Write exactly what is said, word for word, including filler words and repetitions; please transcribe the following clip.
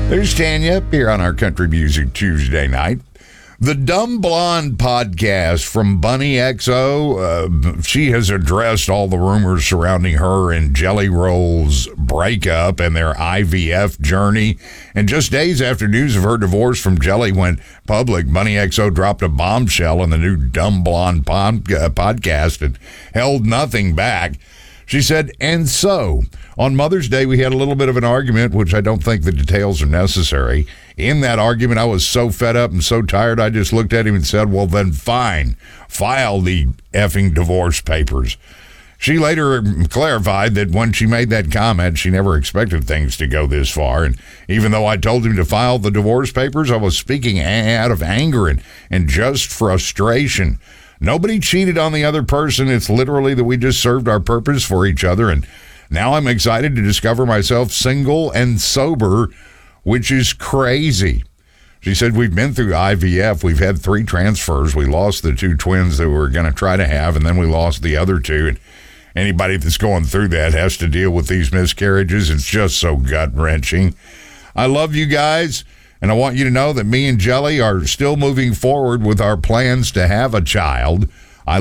There's Tanya here on our Country Music Tuesday night. The Dumb Blonde podcast from Bunny X O, uh, she has addressed all the rumors surrounding her and Jelly Roll's breakup and their I V F journey. And just days after news of her divorce from Jelly went public, Bunny X O dropped a bombshell in the new Dumb Blonde pod, uh, podcast and held nothing back. She said, and so, on Mother's Day, we had a little bit of an argument, which I don't think the details are necessary. In that argument, I was so fed up and so tired, I just looked at him and said, well, then fine, file the effing divorce papers. She later clarified that when she made that comment, she never expected things to go this far. And even though I told him to file the divorce papers, I was speaking out of anger and, and just frustration. Nobody cheated on the other person. It's literally that we just served our purpose for each other. And now I'm excited to discover myself single and sober, which is crazy. She said, we've been through I V F. We've had three transfers. We lost the two twins that we were going to try to have, and then we lost the other two. And anybody that's going through that has to deal with these miscarriages. It's just so gut-wrenching. I love you guys. And I want you to know that me and Jelly are still moving forward with our plans to have a child.